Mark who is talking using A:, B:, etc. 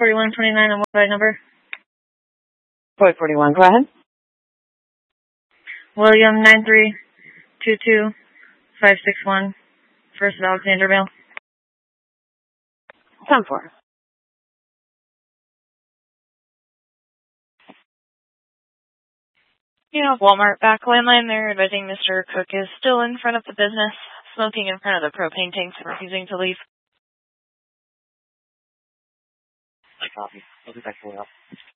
A: 4129 on what side number?
B: 41, go ahead.
A: William 9322561, First of Alexanderville.
B: 10-4.
C: You have Walmart back landline there advising Mr. Cook is still in front of the business, smoking in front of the propane tanks and refusing to leave.
D: I copy. I'll be back to up.